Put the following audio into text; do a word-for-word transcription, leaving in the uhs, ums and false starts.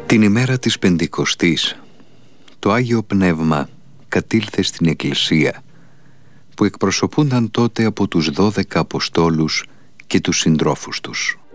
Την ημέρα της Πεντηκοστής το Άγιο Πνεύμα κατήλθε στην Εκκλησία, που εκπροσωπούνταν τότε από τους δώδεκα Αποστόλους και τους συντρόφους τους.